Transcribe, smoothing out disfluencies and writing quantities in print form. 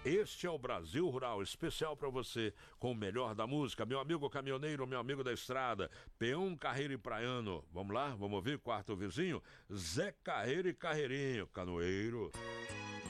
Este é o Brasil Rural, especial para você, com o melhor da música. Meu amigo caminhoneiro, meu amigo da estrada, peão, carreiro e praiano. Vamos lá, vamos ouvir quarto vizinho? Zé Carreiro e Carreirinho, canoeiro.